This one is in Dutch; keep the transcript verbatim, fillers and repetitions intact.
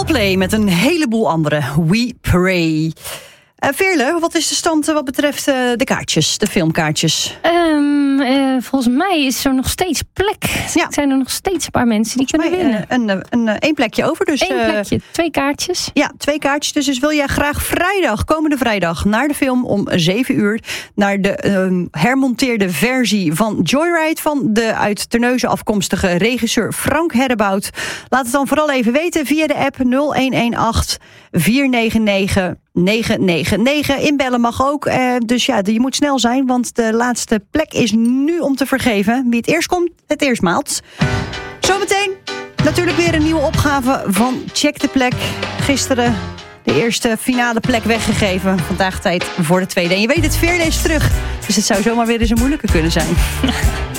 Coldplay met een heleboel andere. We Pray. Uh, Veerle, wat is de stand uh, wat betreft uh, de kaartjes, de filmkaartjes? Um, uh, volgens mij is er nog steeds plek. Ja. Zijn er nog steeds een paar mensen die volgens kunnen mij, winnen. Uh, een, een, een plekje over. Dus, Eén plekje, uh, twee kaartjes. Ja, twee kaartjes. Dus, dus wil jij graag vrijdag, komende vrijdag, naar de film om zeven uur... naar de uh, hermonteerde versie van Joyride... van de uit Terneuzen afkomstige regisseur Frank Heddebout. Laat het dan vooral even weten via de app nul een een acht vier negen negen negen negen negen. Inbellen mag ook. Uh, dus ja, je moet snel zijn, want de laatste plek is nu om te vergeven. Wie het eerst komt, het eerst maalt. Zometeen natuurlijk weer een nieuwe opgave van Check de Plek. Gisteren de eerste finale plek weggegeven. Vandaag tijd voor de tweede. En je weet het, Veerle is terug. Dus het zou zomaar weer eens een moeilijke kunnen zijn.